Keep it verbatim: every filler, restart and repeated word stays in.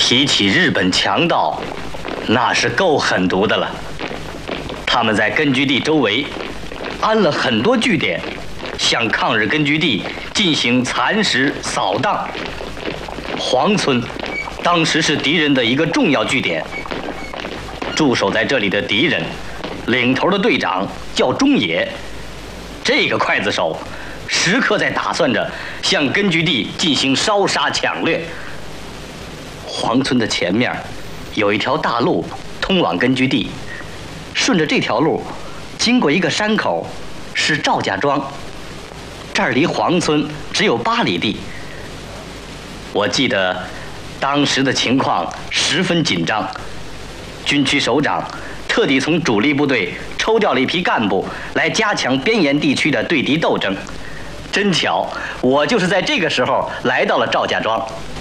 提起日本强盗，那是够狠毒的了。他们在根据地周围安了很多据点，向抗日根据地进行蚕食扫荡。黄村当时是敌人的一个重要据点，驻守在这里的敌人，领头的队长叫中野。这个刽子手时刻在打算着向根据地进行烧杀抢掠。黄村的前面有一条大路通往根据地，顺着这条路经过一个山口，是赵家庄，这儿离黄村只有八里地。我记得当时的情况十分紧张，军区首长特地从主力部队抽调了一批干部来加强边沿地区的对敌斗争。真巧，我就是在这个时候来到了赵家庄。